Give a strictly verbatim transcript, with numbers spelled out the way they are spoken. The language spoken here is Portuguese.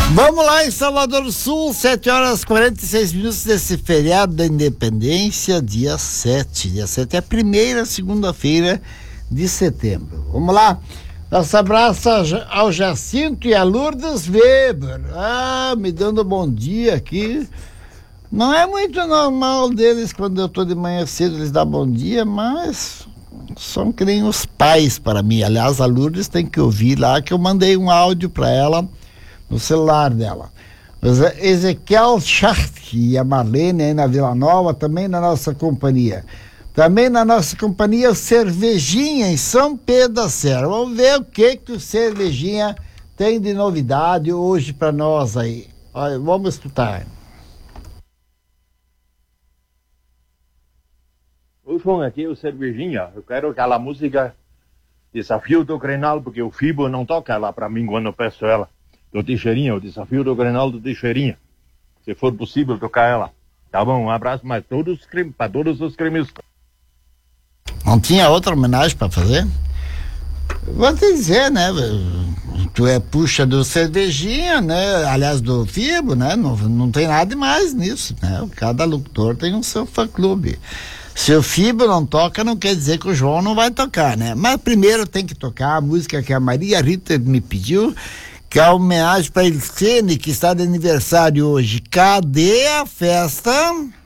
Vamos lá em Salvador do Sul, sete horas e quarenta e seis minutos desse feriado da Independência, dia sete. Dia sete é a primeira segunda-feira de setembro. Vamos lá. Nosso abraço ao Jacinto e a Lourdes Weber. Ah, me dando bom dia aqui. Não é muito normal deles quando eu tô de manhã cedo eles dão bom dia, mas são que nem os pais para mim. Aliás, a Lourdes tem que ouvir lá que eu mandei um áudio para ela no celular dela. Ezequiel Schacht e a Marlene aí na Vila Nova, também na nossa companhia. Também na nossa companhia o Cervejinha em São Pedro da Serra. Vamos ver o que que o Cervejinha tem de novidade hoje para nós aí. Olha, vamos escutar. Ô João, aqui é o Cervejinha. Eu quero aquela música Desafio do Grenal, porque o Fibo não toca lá para mim quando eu peço ela. Do Teixeirinha, o Desafio do Grenal do Teixeirinha. Se for possível tocar ela. Tá bom, um abraço para todos, para todos os cremistas. Não tinha outra homenagem para fazer? Vou te dizer, né? Tu é puxa do Cervejinha, né? Aliás, do Fibo, né? Não, não tem nada de mais nisso, né? Cada locutor tem um seu fã-clube. Se o Fibo não toca, não quer dizer que o João não vai tocar, né? Mas primeiro tem que tocar a música que a Maria Rita me pediu, que é a homenagem para Ilcene, que está de aniversário hoje. Cadê a festa?